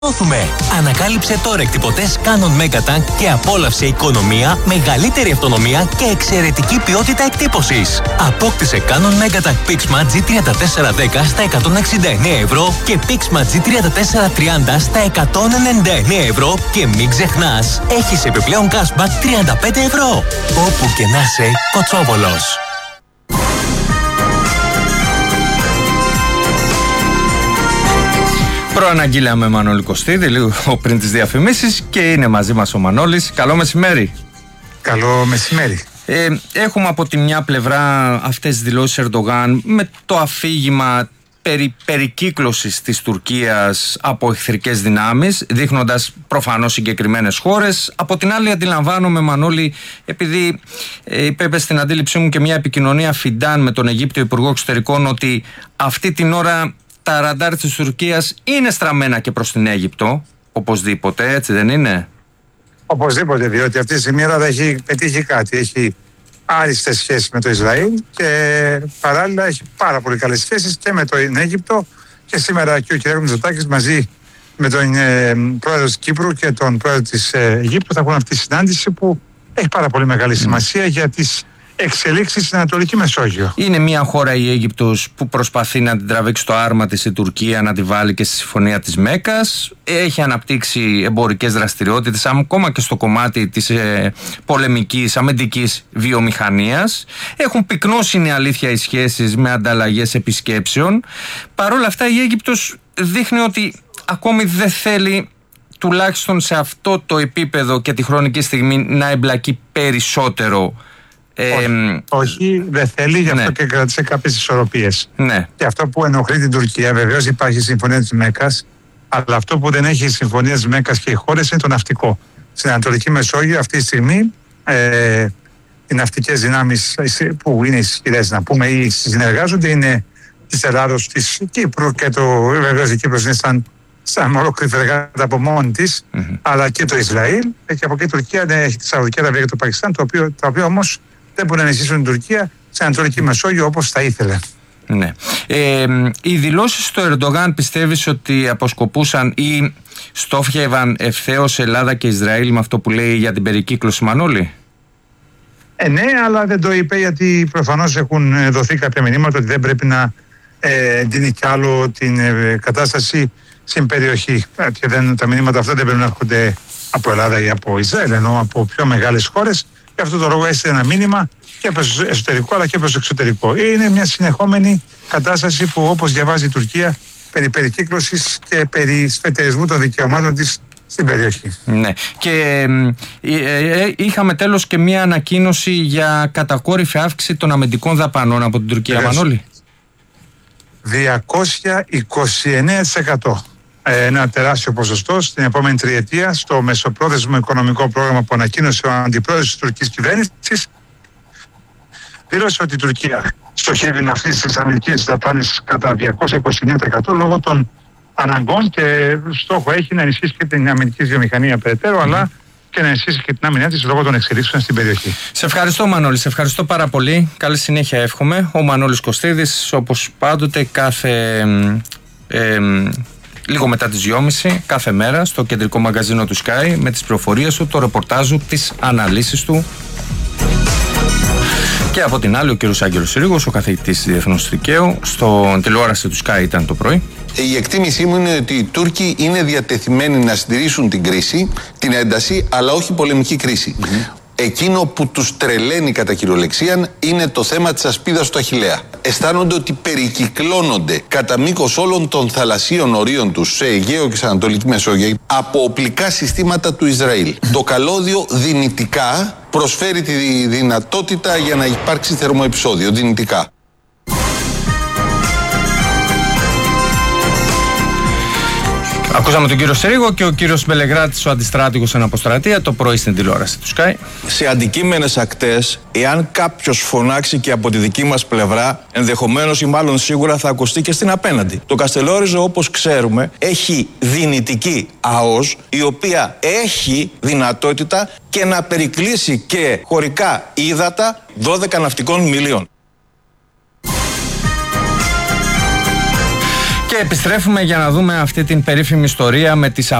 Ανακάλυψε τώρα εκτυπωτές Canon Megatank και απόλαυσε οικονομία, μεγαλύτερη αυτονομία και εξαιρετική ποιότητα εκτύπωσης. Απόκτησε Canon Megatank Pixma G3410 στα 169 ευρώ και Pixma G3430 στα 199 ευρώ και μην ξεχνάς, έχεις επιπλέον cashback 35 ευρώ. Όπου και να είσαι, Κοτσόβολος. Προαναγγείλαμε Μανώλη Κωστίδη λίγο πριν τις διαφημίσεις και είναι μαζί μας ο Μανώλης. Καλό μεσημέρι. Καλό μεσημέρι. Έχουμε από τη μια πλευρά αυτές τις δηλώσεις Ερντογάν με το αφήγημα περί περικύκλωσης της Τουρκίας από εχθρικές δυνάμεις, δείχνοντας προφανώς συγκεκριμένες χώρες. Από την άλλη αντιλαμβάνομαι, Μανώλη, επειδή υπέπε στην αντίληψή μου και μια επικοινωνία Φιντάν με τον Αιγύπτιο Υπουργό Εξωτερικών, ότι αυτή την ώρα τα ραντάρ της Τουρκίας είναι στραμμένα και προς την Αίγυπτο, οπωσδήποτε, έτσι δεν είναι? Οπωσδήποτε, διότι αυτή τη στιγμή η Ελλάδα έχει πετύχει κάτι. Έχει άριστες σχέσεις με το Ισραήλ και παράλληλα έχει πάρα πολύ καλές σχέσεις και με την Αίγυπτο. Και σήμερα και ο κ. Μητσοτάκης μαζί με τον πρόεδρο της Κύπρου και τον πρόεδρο της Αιγύπτου θα έχουν αυτή τη συνάντηση που έχει πάρα πολύ μεγάλη σημασία για τις εξελίξεις στην Ανατολική Μεσόγειο. Είναι μια χώρα, η Αίγυπτος, που προσπαθεί να την τραβήξει το άρμα της η Τουρκία, να τη βάλει και στη συμφωνία της Μέκας. Έχει αναπτύξει εμπορικές δραστηριότητες, ακόμα και στο κομμάτι της πολεμικής, αμυντικής βιομηχανίας. Έχουν πυκνώσει, είναι αλήθεια, οι σχέσεις με ανταλλαγές επισκέψεων. Παρ' όλα αυτά, η Αίγυπτος δείχνει ότι ακόμη δεν θέλει, τουλάχιστον σε αυτό το επίπεδο και τη χρονική στιγμή, να εμπλακεί περισσότερο. Όχι, δεν θέλει, γι' αυτό και κράτησε κάποιες ισορροπίες. Ναι. Και αυτό που ενοχλεί την Τουρκία, βεβαίως υπάρχει η συμφωνία της Μέκας, αλλά αυτό που δεν έχει η συμφωνία της Μέκας και οι χώρες είναι το ναυτικό. Στην Ανατολική Μεσόγειο αυτή τη στιγμή οι ναυτικές δυνάμεις που είναι ισχυρές, να πούμε, ή συνεργάζονται, είναι της Ελλάδος, της Κύπρου και βεβαίως η Κύπρος είναι σαν ολόκληρη φρεγάτα από μόνη της, αλλά και το Ισραήλ, και από εκεί η Τουρκία έχει τη Σαουδική Αραβία και το Πακιστάν, τα οποία όμως δεν μπορούν να ενισχύσουν την Τουρκία στην Ανατολική Μεσόγειο όπως θα ήθελε. Ναι. Οι δηλώσεις του Ερντογάν πιστεύεις ότι αποσκοπούσαν ή στόχευαν ευθέως Ελλάδα και Ισραήλ με αυτό που λέει για την περικύκλωση, Μανώλη? Ναι, αλλά δεν το είπε γιατί προφανώς έχουν δοθεί κάποια μηνύματα ότι δεν πρέπει να δίνει κι άλλο την κατάσταση στην περιοχή. Και τα μηνύματα αυτά δεν πρέπει να έρχονται από Ελλάδα ή από Ισραήλ, ενώ από πιο μεγάλες χώρες. Και αυτό το λόγο έστειλε ένα μήνυμα και προς εσωτερικό αλλά και προς εξωτερικό. Είναι μια συνεχόμενη κατάσταση που, όπως διαβάζει η Τουρκία, περί περικύκλωσης και περί σφετερισμού των δικαιωμάτων της στην περιοχή. Ναι. Και είχαμε τέλος και μια ανακοίνωση για κατακόρυφη αύξηση των αμυντικών δαπανών από την Τουρκία, Μανώλη. 229%. Ένα τεράστιο ποσοστό στην επόμενη τριετία στο μεσοπρόθεσμο οικονομικό πρόγραμμα που ανακοίνωσε ο αντιπρόεδρος της τουρκικής κυβέρνησης. Δήλωσε ότι η Τουρκία στοχεύει να αυξήσει τις αμυντικές δαπάνες κατά 229% λόγω των αναγκών και στόχο έχει να ενισχύσει και την αμυντική βιομηχανία περαιτέρω, αλλά και να ενισχύσει και την άμυνά της λόγω των εξελίξεων στην περιοχή. Σε ευχαριστώ, Μανώλη, σε ευχαριστώ πάρα πολύ. Καλή συνέχεια εύχομαι. Ο Μανώλης Κωστίδης, όπως πάντοτε, λίγο μετά τις 2.30 κάθε μέρα στο κεντρικό μαγκαζίνο του Sky με τις πληροφορίες του, το ρεπορτάζ του, τις αναλύσεις του. Και από την άλλη ο κύριος Άγγελος Συρίγος, ο καθηγητής διεθνούς δικαίου, στο τηλεόραση του Sky ήταν το πρωί. Η εκτίμησή μου είναι ότι οι Τούρκοι είναι διατεθειμένοι να συντηρήσουν την κρίση, την ένταση, αλλά όχι πολεμική κρίση. Εκείνο που τους τρελαίνει κατά κυριολεξία είναι το θέμα της ασπίδας του Αχιλλέα. Αισθάνονται ότι περικυκλώνονται κατά μήκος όλων των θαλασσίων ορίων τους σε Αιγαίο και σε Ανατολική Μεσόγειο από οπλικά συστήματα του Ισραήλ. Το καλώδιο δυνητικά προσφέρει τη δυνατότητα για να υπάρξει θερμοεπεισόδιο. Δυνητικά. Ακούσαμε τον κύριο Σερίγο και ο κύριος Μπελεγράτης, ο αντιστράτηγος εν αποστρατεία, το πρωί στην τηλεόραση του Sky. Σε αντικείμενες ακτές, εάν κάποιος φωνάξει και από τη δική μας πλευρά, ενδεχομένως ή μάλλον σίγουρα θα ακουστεί και στην απέναντι. Το Καστελόριζο, όπως ξέρουμε, έχει δυνητική ΑΟΣ, η οποία έχει δυνατότητα και να περικλείσει και χωρικά ύδατα 12 ναυτικών μιλίων. Και επιστρέφουμε για να δούμε αυτή την περίφημη ιστορία με τις